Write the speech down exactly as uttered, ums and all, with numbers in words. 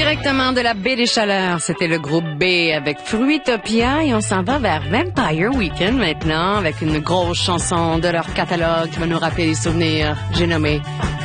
Directement de la baie des Chaleurs, c'était le groupe B avec Fruitopia et on s'en va vers Vampire Weekend maintenant avec une grosse chanson de leur catalogue qui va nous rappeler les souvenirs. J'ai nommé